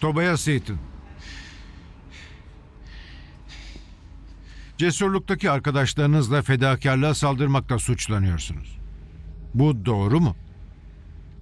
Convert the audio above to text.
Tobias Eaton. Cesurluktaki arkadaşlarınızla fedakarlığa saldırmakla suçlanıyorsunuz. Bu doğru mu?